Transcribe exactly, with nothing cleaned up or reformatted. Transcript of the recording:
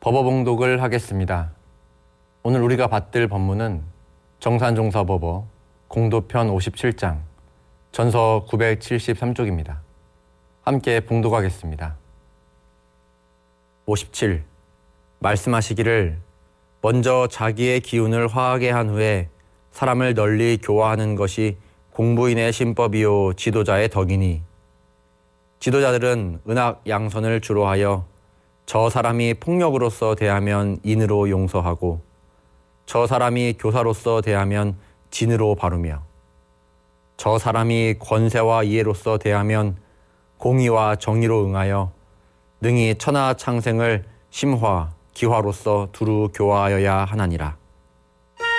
법어봉독을 하겠습니다. 오늘 우리가 받들 법문은 정산종사법어 공도편 오십칠 장 전서 구백칠십삼 쪽입니다. 함께 봉독하겠습니다. 오십칠. 말씀하시기를 먼저 자기의 기운을 화하게 한 후에 사람을 널리 교화하는 것이 공부인의 신법이요 지도자의 덕이니, 지도자들은 은악 양선을 주로 하여 저 사람이 폭력으로서 대하면 인으로 용서하고 저 사람이 교사로서 대하면 진으로 바르며 저 사람이 권세와 이해로서 대하면 공의와 정의로 응하여 능히 천하 창생을 심화, 기화로서 두루 교화하여야 하나니라.